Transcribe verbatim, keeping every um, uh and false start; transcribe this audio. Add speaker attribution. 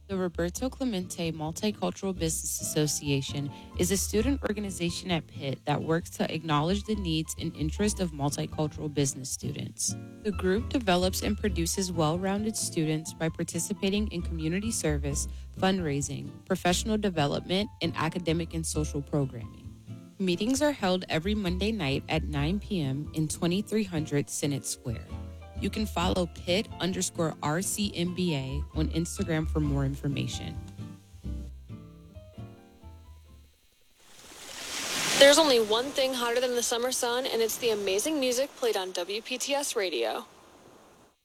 Speaker 1: The Roberto Clemente Multicultural Business Association is a student organization at Pitt that works to acknowledge the needs and interests of multicultural business students. The group develops and produces well rounded students by participating in community service, fundraising, professional development, and academic and social programming. Meetings are held every Monday night at nine p.m. in twenty-three hundred Senate Square. You can follow Pitt underscore R C M B A on Instagram for more information.
Speaker 2: There's only one thing hotter than the summer sun, and it's the amazing music played on W P T S Radio.